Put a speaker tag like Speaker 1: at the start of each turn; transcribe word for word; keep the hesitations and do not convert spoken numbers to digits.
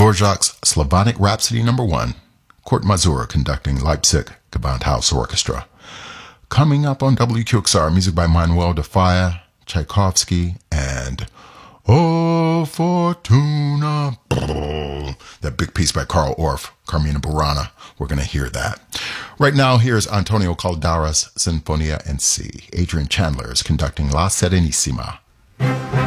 Speaker 1: Dvorak's Slavonic Rhapsody Number One, Kurt Masur conducting Leipzig Gewandhaus Orchestra. Coming up on W Q X R, music by Manuel de Falla, Tchaikovsky, and Oh Fortuna. That big piece by Carl Orff, Carmina Burana. We're going to hear that. Right now, here's Antonio Caldara's Sinfonia in C. Adrian Chandler is conducting La Serenissima.